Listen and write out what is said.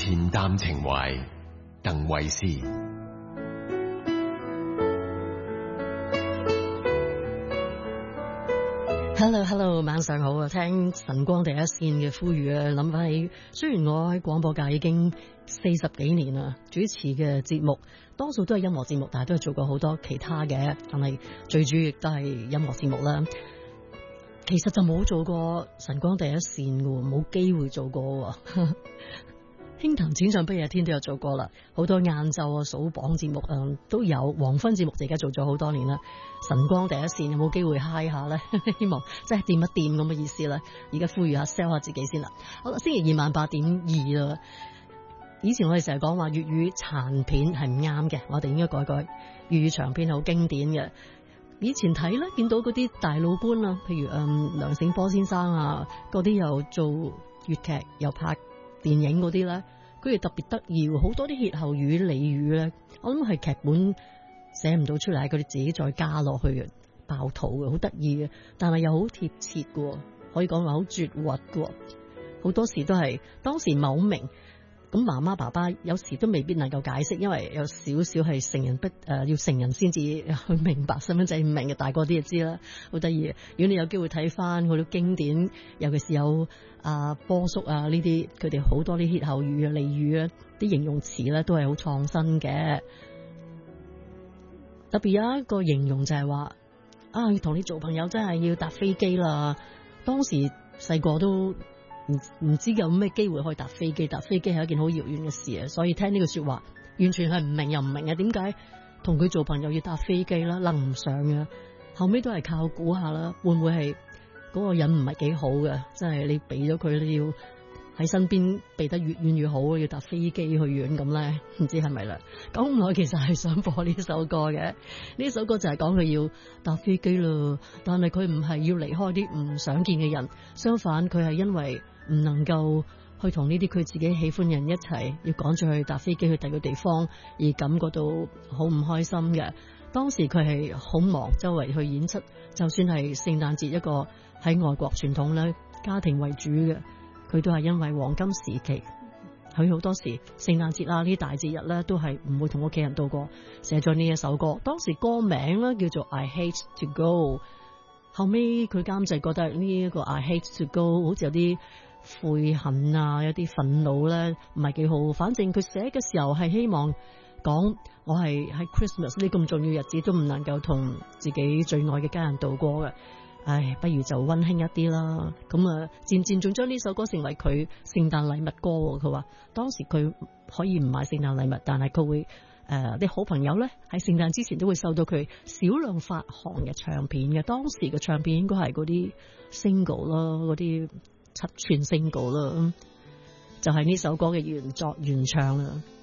恬淡情懷，鄧慧思。 Hello， 晚上好啊！聽晨光第一線嘅呼籲啊，諗翻起，雖然我喺廣播界已經40幾年啦，主持嘅節目多數都係音樂節目，但係都係做過好多其他嘅，但係最主要亦都係音樂節目啦。其實就冇做過晨光第一線嘅，冇機會做過。輕談淺唱不夜天都有做過啦，好多晏晝啊數榜節目都有，黃昏節目就而家做咗好多年啦。晨光第一線有冇機會嗨下呢？希望即係掂一掂咁嘅意思啦。而家呼籲下 sell 下自己先啦。好啦，星期二晚8:2啦。以前我哋成日講話粵語殘片係唔啱嘅，我哋應該改改。粵語長片好經典嘅。以前睇咧，見到嗰啲大老倌啊，譬如梁醒波先生啊，嗰啲又做粵劇又拍電影嗰啲咧，佢哋特別得意，好多啲歇後語、俚語咧，我諗係劇本寫唔到出嚟，佢哋自己再加落去嘅，爆肚嘅，好得意嘅，但係又好貼切嘅，可以講話好絕核嘅，好多時都係當時唔係好明。咁媽媽爸爸有時都未必能夠解釋，因為有少少係成人要成人先至去明白，細蚊仔唔明嘅，大個啲就知啦，好得意。如果你有機會睇翻好多經典，尤其是有波叔啊呢啲，佢哋好多啲歇後語啊、俚語啊，啲形容詞咧都係好創新嘅。特別有一個形容就係話要同你做朋友真係要搭飛機啦。當時細個都唔知有咩機會可以搭飛機，搭飛機係一件好遙遠嘅事啊！所以聽呢句說話，完全係唔明又唔明啊！點解同佢做朋友要搭飛機啦？諗唔上嘅，後尾都係靠估下啦。會唔會係嗰個人唔係幾好嘅？即係你俾咗佢，你要喺身邊避得越遠越好，要搭飛機去遠咁咧？唔知係咪啦？講咁耐其實係想播呢首歌嘅，呢首歌就係講佢要搭飛機咯，但係佢唔係要離開啲唔想見嘅人，相反佢係因為唔能夠去同呢啲佢自己喜歡人一齊，要趕住去搭飛機去第二個地方，而感覺到好唔開心嘅。當時佢係好忙，周圍去演出，就算係聖誕節一個喺外國傳統咧家庭為主嘅，佢都係因為黃金時期，佢好多時聖誕節啦呢啲大節日咧都係唔會同屋企人度過，寫咗呢一首歌。當時歌名咧叫做 I Hate to Go， 後尾佢監製覺得呢一個 I Hate to Go 好似有啲悔恨啊，有啲憤怒咧，唔係幾好。反正佢寫嘅時候係希望講，我係喺 Christmas 呢咁重要日子都唔能夠同自己最愛嘅家人度過嘅，唉，不如就溫馨一啲啦。咁漸漸仲將呢首歌成為佢聖誕禮物歌。佢話當時佢可以唔買聖誕禮物，但係佢會啲好朋友咧喺聖誕之前都會收到佢少量發行嘅唱片嘅。當時嘅唱片應該係嗰啲 single 啦，嗰啲7寸 single 啦，就係呢首歌嘅原作原唱啦。